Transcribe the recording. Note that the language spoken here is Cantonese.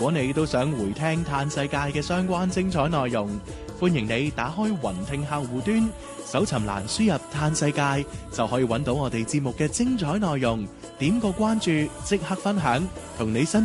果你都想回聽嘆世界嘅相關精彩內容，歡迎你打開雲聽客戶端，搜尋欄輸入嘆世界，就可以揾到我哋節目嘅精彩內容。點個關注，即刻分享，同你身